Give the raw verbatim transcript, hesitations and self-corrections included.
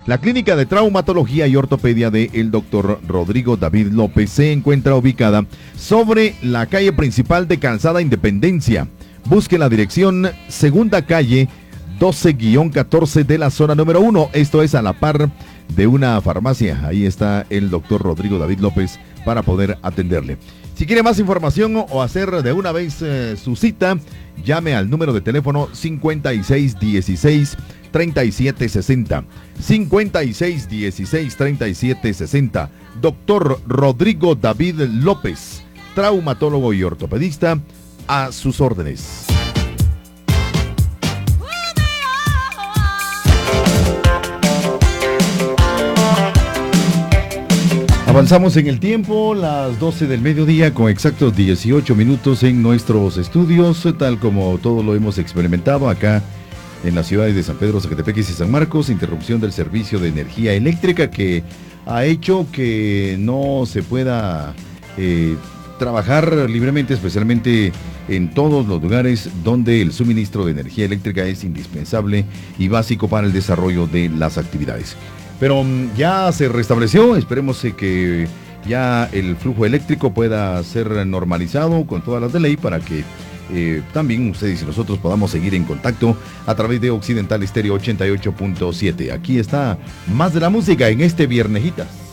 La clínica de traumatología y ortopedia de el doctor Rodrigo David López se encuentra ubicada sobre la calle principal de Calzada Independencia. Busque la dirección segunda calle doce catorce de la zona número uno. Esto es a la par de una farmacia. Ahí está el doctor Rodrigo David López para poder atenderle. Si quiere más información o hacer de una vez eh, su cita, llame al número de teléfono cincuenta y seis dieciséis treinta y siete sesenta. cincuenta y seis dieciséis treinta y siete sesenta. Doctor Rodrigo David López, traumatólogo y ortopedista, a sus órdenes. Avanzamos en el tiempo, las doce del mediodía con exactos dieciocho minutos en nuestros estudios, tal como todo lo hemos experimentado acá en las ciudades de San Pedro, Zacatepeques y San Marcos. Interrupción del servicio de energía eléctrica que ha hecho que no se pueda eh, trabajar libremente, especialmente en todos los lugares donde el suministro de energía eléctrica es indispensable y básico para el desarrollo de las actividades. Pero ya se restableció, esperemos que ya el flujo eléctrico pueda ser normalizado con todas las de ley para que eh, también ustedes y nosotros podamos seguir en contacto a través de Occidental Estéreo ochenta y ocho punto siete. Aquí está más de la música en este Viernejitas.